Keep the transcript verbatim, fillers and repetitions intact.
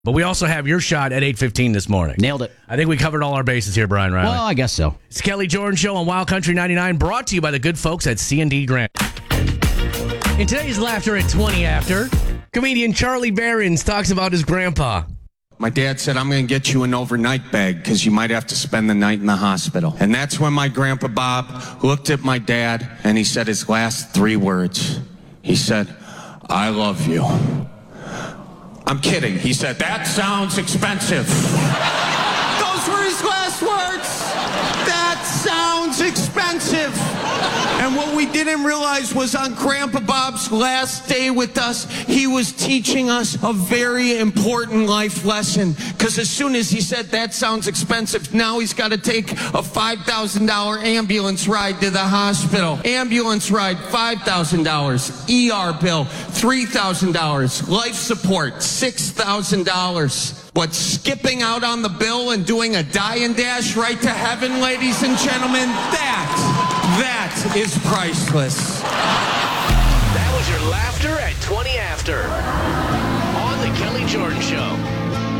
But we also have your shot at eight fifteen this morning. Nailed it. I think we covered all our bases here, Brian Riley. Well, I guess so. It's Kelly Jordan Show on Wild Country ninety-nine, brought to you by the good folks at C and D Grant. In today's Laughter at twenty After, comedian Charlie Behrens talks about his grandpa. My dad said, I'm going to get you an overnight bag because you might have to spend the night in the hospital. And that's when my Grandpa Bob looked at my dad and he said his last three words. He said, I love you. I'm kidding. He said, that sounds expensive. Those were his last words. That sounds expensive. And what we didn't realize was on Grandpa Bob's last day with us, he was teaching us a very important life lesson. Because as soon as he said, that sounds expensive, now he's got to take a five thousand dollars ambulance ride to the hospital. Ambulance ride, five thousand dollars. E R bill, three thousand dollars. Life support, six thousand dollars. What, skipping out on the bill and doing a die and dash right to heaven, ladies and gentlemen? That, that is priceless. That was your Laughter at twenty After on The Kelly Jordan Show.